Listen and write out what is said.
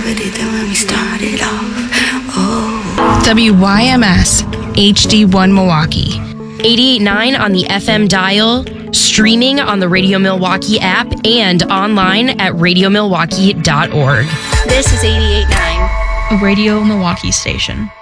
gravity than when we started off. Oh. WYMS HD1 Milwaukee. 88.9 on the FM dial, streaming on the Radio Milwaukee app, and online at radiomilwaukee.org. This is 88.9, A Radio Milwaukee station.